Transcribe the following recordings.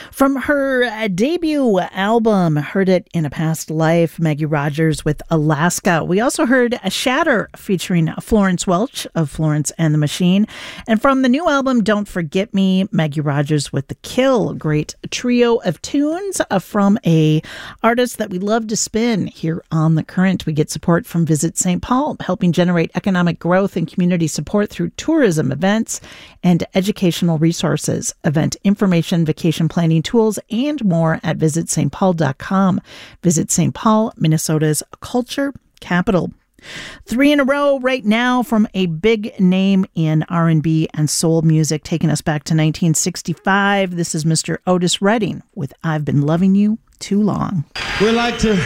From her debut album, Heard It in a Past Life, Maggie Rogers with Alaska. We also heard A Shatter featuring Florence Welch of Florence and the Machine. And from the new album, Don't Forget Me, Maggie Rogers with The Kill. Great trio of tunes from a artist that we love to spin here on The Current. We get support from Visit St. Paul, helping generate economic growth and community support through tourism events and educational resources, event information, vacation planning tools, and more at visitstpaul.com. Visit St. Paul, Minnesota's culture capital. 3 in a row right now from a big name in R&B and soul music, taking us back to 1965. This is Mr. Otis Redding with I've Been Loving You Too Long. We'd like for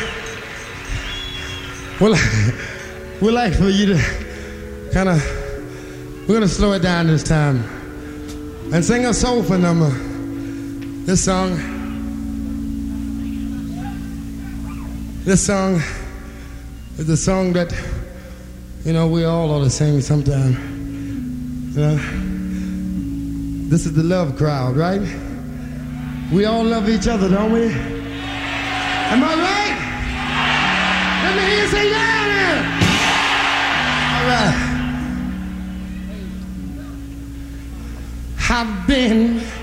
you to we're going to slow it down this time and sing a soulful number. This song is a song that, we all ought to sing sometime. This is the love crowd, right? We all love each other, don't we? Am I right? Let me hear you say yeah now. All right. I've been